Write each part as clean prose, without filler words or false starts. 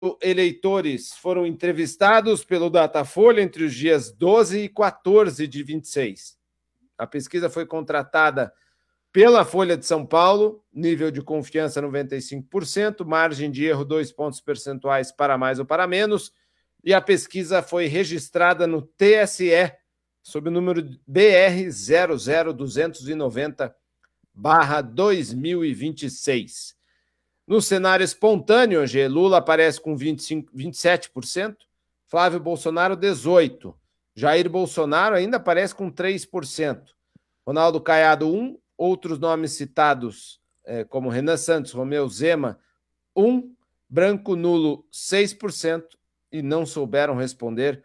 eleitores foram entrevistados pelo Datafolha entre os dias 12 e 14 de 26. A pesquisa foi contratada pela Folha de São Paulo, nível de confiança 95%, margem de erro 2 pontos percentuais para mais ou para menos, e a pesquisa foi registrada no TSE, sob o número BR 00290/2026. No cenário espontâneo, Lula aparece com 27%, Flávio Bolsonaro 18%, Jair Bolsonaro ainda aparece com 3%, Ronaldo Caiado 1%, outros nomes citados como Renan Santos, Romeu Zema 1%, branco nulo 6% e não souberam responder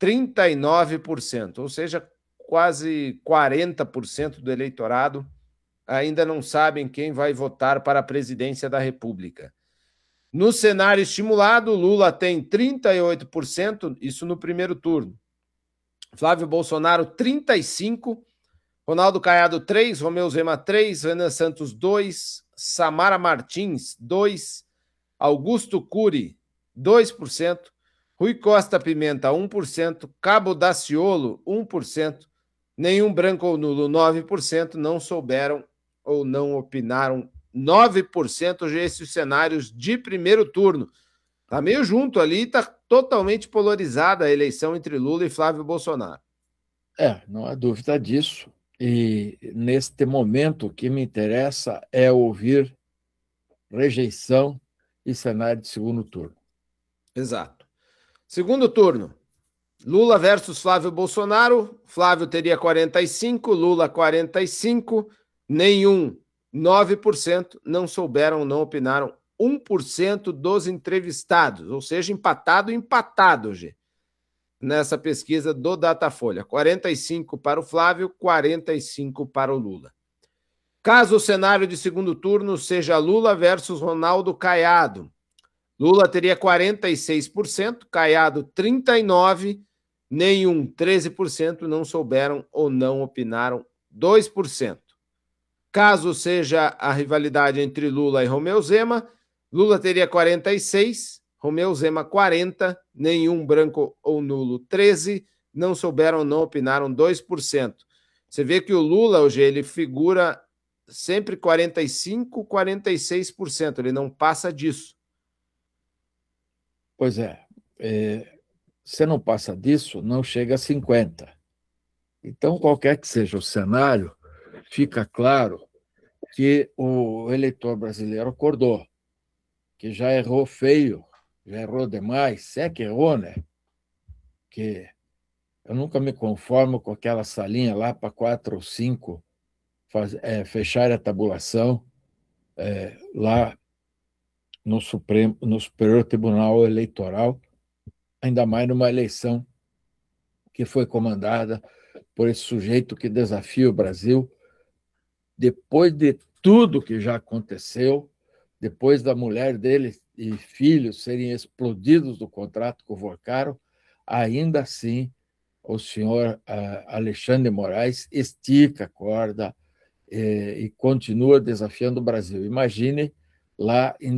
39%, ou seja, quase 40% do eleitorado ainda não sabem quem vai votar para a presidência da República. No cenário estimulado, Lula tem 38%, isso no primeiro turno. Flávio Bolsonaro, 35%, Ronaldo Caiado, 3%, Romeu Zema, 3%, Renan Santos, 2%, Samara Martins, 2%, Augusto Cury, 2%, Rui Costa Pimenta, 1%, Cabo Daciolo, 1%, nenhum branco ou nulo, 9%, não souberam ou não opinaram 9% esses cenários de primeiro turno. Está meio junto ali, está totalmente polarizada a eleição entre Lula e Flávio Bolsonaro. Não há dúvida disso. E, neste momento, o que me interessa é ouvir rejeição e cenário de segundo turno. Exato. Segundo turno, Lula versus Flávio Bolsonaro. Flávio teria 45%, Lula 45%, nenhum 9%, não souberam, não opinaram 1% dos entrevistados, ou seja, empatado, G, nessa pesquisa do Datafolha. 45% para o Flávio, 45% para o Lula. Caso o cenário de segundo turno seja Lula versus Ronaldo Caiado, Lula teria 46%, Caiado 39%, nenhum 13%, não souberam ou não opinaram 2%. Caso seja a rivalidade entre Lula e Romeu Zema, Lula teria 46%, Romeu Zema 40%, nenhum branco ou nulo 13%, não souberam ou não opinaram 2%. Você vê que o Lula hoje ele figura sempre 45%, 46%, ele não passa disso. Pois é, você não passa disso, não chega a 50%. Então, qualquer que seja o cenário, fica claro que o eleitor brasileiro acordou, que já errou feio, já errou demais, se é que errou, né? Que eu nunca me conformo com aquela salinha lá para 4 ou 5 fechar a tabulação lá no Supremo, no Superior Tribunal Eleitoral, ainda mais numa eleição que foi comandada por esse sujeito que desafia o Brasil, depois de tudo que já aconteceu, depois da mulher dele e filhos serem explodidos do contrato com o Vocaro, ainda assim o senhor Alexandre de Moraes estica a corda e continua desafiando o Brasil. Imagine lá em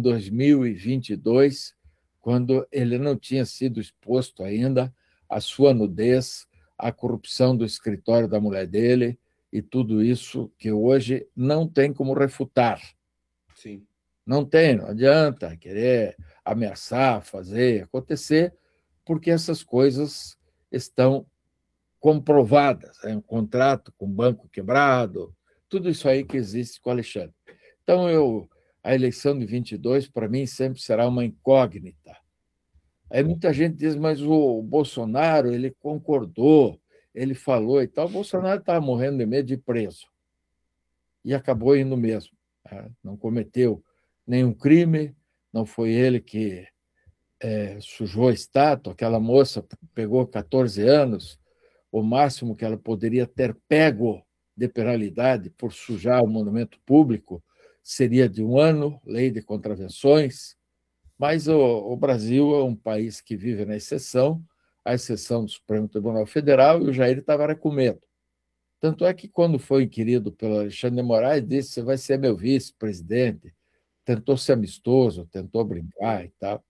2022, quando ele não tinha sido exposto ainda à sua nudez, à corrupção do escritório da mulher dele e tudo isso que hoje não tem como refutar. Sim. Não tem, não adianta querer ameaçar, fazer acontecer, porque essas coisas estão comprovadas. Um contrato com banco quebrado, tudo isso aí que existe com o Alexandre. Então, a eleição de 22, para mim, sempre será uma incógnita. Aí muita gente diz, mas o Bolsonaro, ele concordou, ele falou e tal. O Bolsonaro estava morrendo de medo de ir preso. E acabou indo mesmo. Não cometeu nenhum crime, não foi ele que sujou a estátua. Aquela moça pegou 14 anos, o máximo que ela poderia ter pego de penalidade por sujar o monumento público seria de 1 ano, lei de contravenções, mas o Brasil é um país que vive na exceção, a exceção do Supremo Tribunal Federal, e o Jair estava com medo. Tanto é que, quando foi inquirido pelo Alexandre de Moraes, disse: você vai ser meu vice-presidente. Tentou ser amistoso, tentou brincar e tal.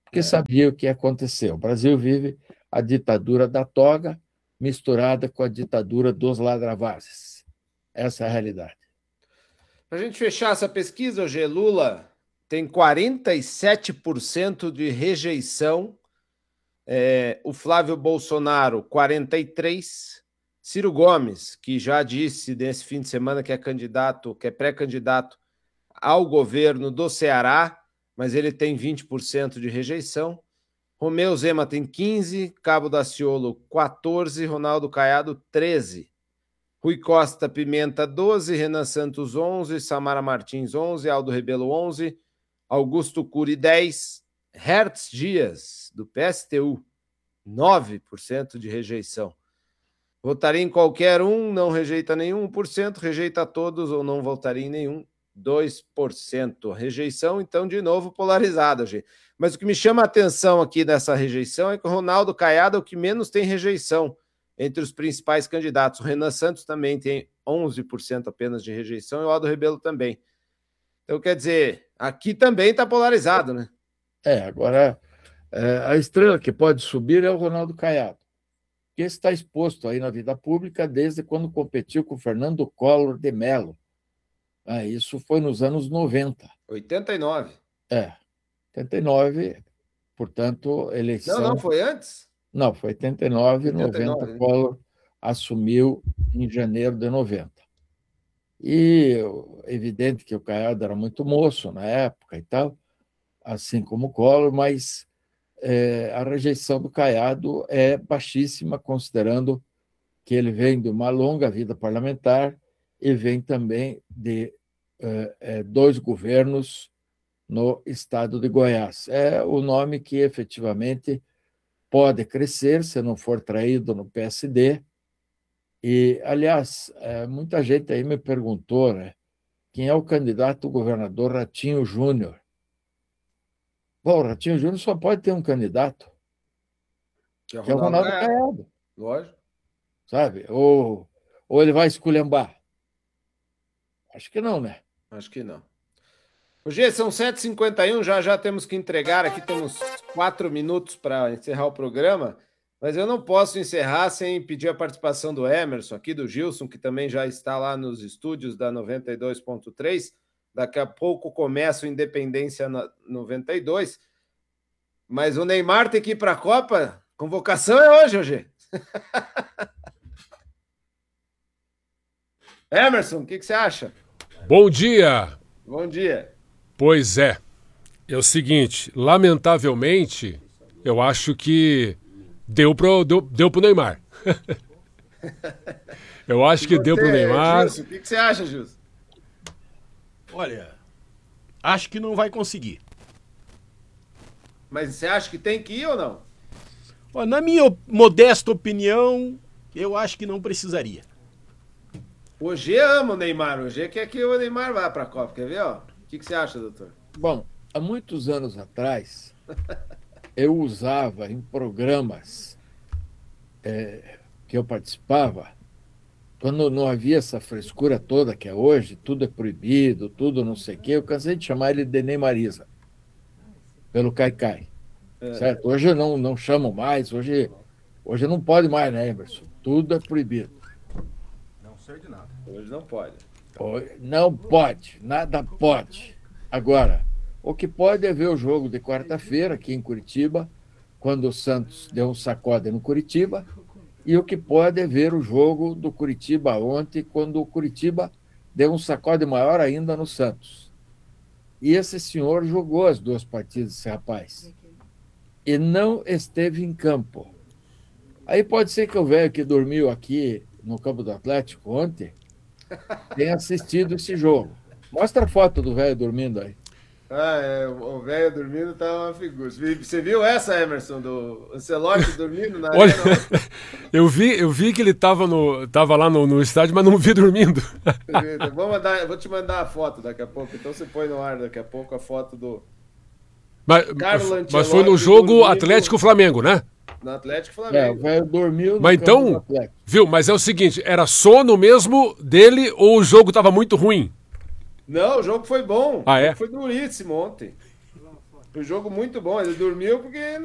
porque sabia o que ia acontecer. O Brasil vive a ditadura da toga misturada com a ditadura dos ladravazes. Essa é a realidade. Para a gente fechar essa pesquisa, hoje Lula tem 47% de rejeição, o Flávio Bolsonaro 43%, Ciro Gomes, que já disse nesse fim de semana que é candidato, que é pré-candidato ao governo do Ceará, mas ele tem 20% de rejeição. Romeu Zema tem 15%, Cabo Daciolo 14%, Ronaldo Caiado 13%. Rui Costa Pimenta 12%, Renan Santos 11%, Samara Martins 11%, Aldo Rebelo 11%, Augusto Cury 10%, Hertz Dias, do PSTU, 9% de rejeição. Votaria em qualquer um, não rejeita nenhum, 1%, rejeita todos ou não votaria em nenhum, 2%. Rejeição, então, de novo, polarizada, gente. Mas o que me chama a atenção aqui dessa rejeição é que o Ronaldo Caiado é o que menos tem rejeição entre os principais candidatos. O Renan Santos também tem 11% apenas de rejeição e o Aldo Rebelo também. Então, quer dizer, aqui também está polarizado, né? Agora, a estrela que pode subir é o Ronaldo Caiado, que está exposto aí na vida pública desde quando competiu com o Fernando Collor de Mello. Isso foi nos anos 90. 89. 89, portanto, eleição... Não, foi antes? Não, foi 89, 90, né? Collor assumiu em janeiro de 90. E é evidente que o Caiado era muito moço na época e tal, assim como o Collor, mas a rejeição do Caiado é baixíssima, considerando que ele vem de uma longa vida parlamentar e vem também de 2 governos no estado de Goiás. É o nome que efetivamente pode crescer se não for traído no PSD. E, aliás, muita gente aí me perguntou, né, quem é o candidato governador Ratinho Júnior. Bom, o Ratinho Júnior só pode ter um candidato, que é o Ronaldo Caiado. Lógico. Sabe? Ou ele vai esculhambar? Acho que não, né? Acho que não. Hoje são 7h51, já temos que entregar. Aqui temos 4 minutos para encerrar o programa, mas eu não posso encerrar sem pedir a participação do Emerson, aqui do Gilson, que também já está lá nos estúdios da 92.3. Daqui a pouco começa o Independência 92. Mas o Neymar tem que ir para a Copa. Convocação é hoje. Emerson, o que você acha? Bom dia! Bom dia. Pois é. É o seguinte, lamentavelmente, eu acho que deu pro Neymar. Eu acho que deu pro Neymar. Gilson, o que você acha, Gilson? Olha, acho que não vai conseguir. Mas você acha que tem que ir ou não? Na minha modesta opinião, eu acho que não precisaria. O G ama o Neymar. O G quer que o Neymar vá para a Copa. Quer ver? O que você acha, doutor? Bom, há muitos anos atrás, eu usava em programas que eu participava, quando não havia essa frescura toda que é hoje, tudo é proibido, tudo não sei o quê, eu cansei de chamar ele de Neymariza, pelo Caicai. Certo? Hoje eu não chamo mais, hoje não pode mais, né, Emerson? Tudo é proibido. Não sei de nada. Hoje não pode. Não pode, nada pode. Agora, o que pode é ver o jogo de quarta-feira aqui em Curitiba, quando o Santos deu um sacode no Curitiba, e o que pode é ver o jogo do Curitiba ontem, quando o Curitiba deu um sacode maior ainda no Santos. E esse senhor jogou as 2 partidas, esse rapaz, e não esteve em campo. Aí pode ser que o velho que dormiu aqui no campo do Atlético ontem tenha assistido esse jogo. Mostra a foto do velho dormindo aí. O velho dormindo tá uma figura. Você viu essa, Emerson, do Ancelotti dormindo na Olha, arena? eu vi que ele tava lá no estádio, mas não vi dormindo. Vou te mandar a foto daqui a pouco. Então você põe no ar daqui a pouco a foto do Mas foi no jogo Atlético-Flamengo, né? No Atlético-Flamengo. O velho dormiu no Mas campo do então, Atlético. viu? Mas é o seguinte, era sono mesmo dele ou o jogo tava muito ruim? Não, o jogo foi bom. Ah, é? O jogo foi duríssimo ontem. Um jogo muito bom. Ele dormiu porque